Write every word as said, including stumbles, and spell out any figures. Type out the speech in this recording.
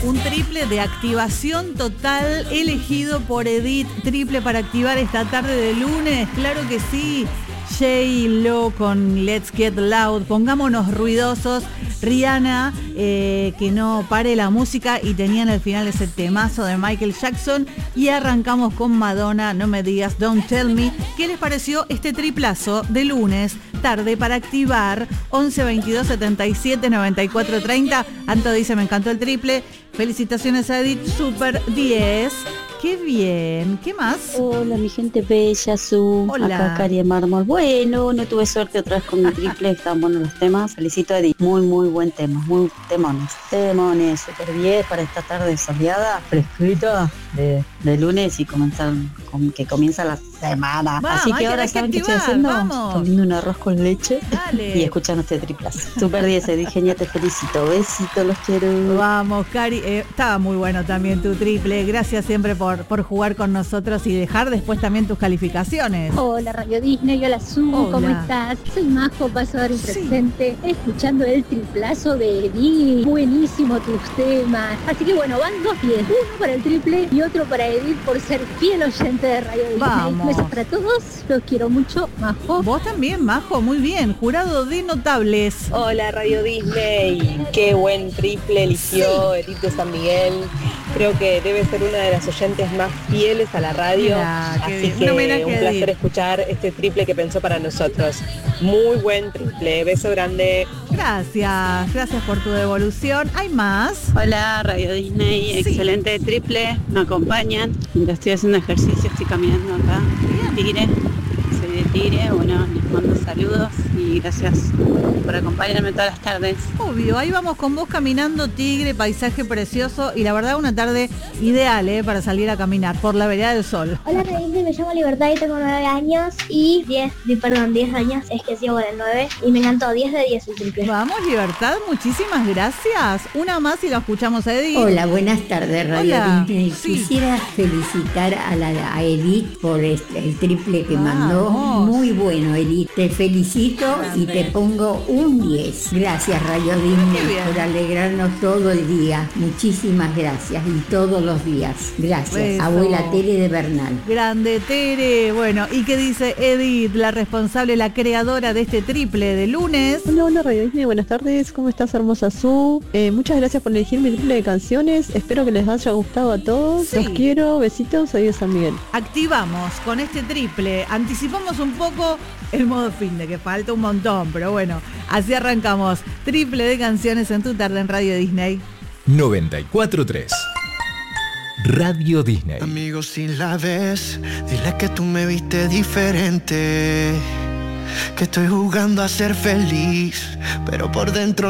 Un triple de activación total elegido por Edith. Triple para activar esta tarde de lunes. Claro que sí. J-Lo con Let's Get Loud. Pongámonos ruidosos. Rihanna, eh, que no pare la música, y tenían al final ese temazo de Michael Jackson. Y arrancamos con Madonna, No Me Digas, Don't Tell Me. ¿Qué les pareció este triplazo de lunes? Tarde para activar. Once veintidós setenta y siete noventa y cuatro treinta. Anto dice, me encantó el triple. Felicitaciones a Edith, super diez. ¡Qué bien! ¿Qué más? Hola, mi gente bella, Su. Hola. Acá Cari de Mármol. Bueno, no tuve suerte otra vez con mi triple, estaban buenos los temas. Felicito a Edith. Muy, muy buen tema. Muy temones. Temones. Super diez para esta tarde soleada, fresquita, de, de lunes y comenzar, con, que comienza la semana. Vamos, Así que ahora, ¿saben qué estoy haciendo? Vamos. Comiendo un arroz con leche. Dale. Y escuchando este triplazo. Super diez, Edith, genia, te felicito. Besitos, los quiero. Vamos, Cari. Eh, estaba muy bueno también tu triple. Gracias siempre por, por jugar con nosotros y dejar después también tus calificaciones. Hola, Radio Disney. Hola, Su. Hola. ¿Cómo estás? Soy Majo, paso a dar un Sí. presente. Escuchando el triplazo de Edith. Buenísimo tus temas. Así que bueno, van dos diez. Uno para el triple y otro para Edith por ser fiel oyente de Radio Disney. Vamos. Besos para todos. Los quiero mucho, Majo. Vos también, Majo. Muy bien. Jurado de notables. Hola Radio Disney, qué buen triple eligió Edith de San Miguel. Creo que debe ser una de las oyentes más fieles a la radio. Mirá, qué así bien. Un que homenaje un a placer Edith. escuchar este triple que pensó para nosotros. Muy buen triple, beso grande. Gracias. Gracias por tu devolución. ¿Hay más? Hola, Radio Disney, Sí. excelente triple, me acompañan. Mientras estoy haciendo ejercicio, estoy caminando acá. Tigre, soy de Tigre, bueno, les mando saludos y gracias por acompañarme todas las tardes. Obvio, ahí vamos con vos caminando, Tigre, paisaje precioso y la verdad una tarde ideal, ¿eh? Para salir a caminar por la vereda del sol. Hola, Reina, me llamo Libertad y tengo nueve años y diez, perdón, diez años, es que sigo en el nueve y me encantó, diez de diez el triple. Vamos, Libertad, muchísimas gracias. Una más y lo escuchamos a Edith. Hola, buenas tardes, Radio Hola. Disney. Sí. Quisiera felicitar a, la, a Edith por este, el triple que Vamos. mandó. Muy bueno, Edith. Te felicito Grande. y te pongo un diez. Gracias, Radio Disney, bien. por alegrarnos todo el día. Muchísimas gracias y todos los días. Gracias. Beso. Abuela Tere de Bernal. Grande, Tere. Bueno, ¿y qué dice Edith, la responsable, la creadora de este triple de lunes? Hola, hola Radio Disney, buenas tardes, ¿cómo estás, hermosa Su? Eh, muchas gracias por elegir mi triple de canciones, espero que les haya gustado a todos, Sí. los quiero, besitos, soy de San Miguel. Activamos con este triple, anticipamos un poco el modo fin de que falta un montón, pero bueno, así arrancamos. Triple de canciones en tu tarde en Radio Disney. noventa y cuatro punto tres Radio Disney. Amigo, si la ves, dile que tú me viste diferente, que estoy jugando a ser feliz, pero por dentro